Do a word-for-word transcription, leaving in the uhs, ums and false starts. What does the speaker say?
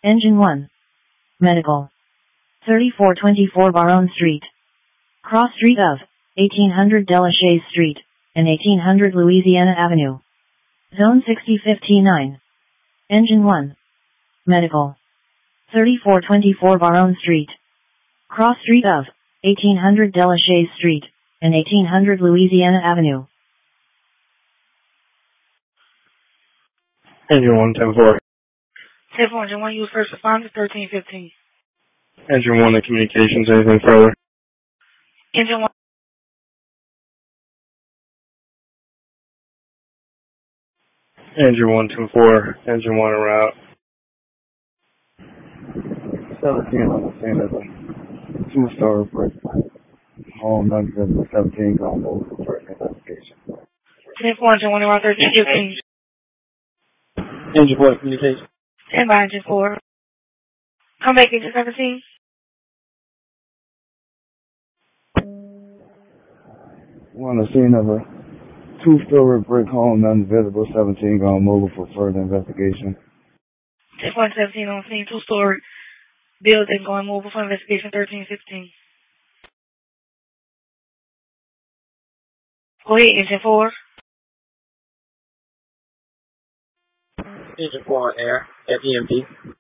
Engine one. Medical. thirty-four twenty-four Baronne Street. Cross street of eighteen hundred Delachaise Street and eighteen hundred Louisiana Avenue. Zone sixty fifty-nine. Engine one. Medical. thirty-four twenty-four Baronne Street. Cross street of eighteen hundred Delachaise Street and eighteen hundred Louisiana Avenue. Engine one, ten four. ten four, Engine one, use first responder, thirteen fifteen. Engine one to communications, anything further? Engine one. Engine one, ten four. Engine one en route. seventeen on the scene of a two-story brick home, number seventeen, going over for first investigation. ten four, Engine one, around thirteen fifteen. Engine four, communication. Stand by, Engine four. Come back, Engine seventeen. We're on the scene of a two-story brick home, none visible, seventeen, going mobile for further investigation. ten four, seventeen on scene, two-story building, going mobile for investigation, thirteen fifteen. Go ahead, Engine four. Engine four on air at E M P.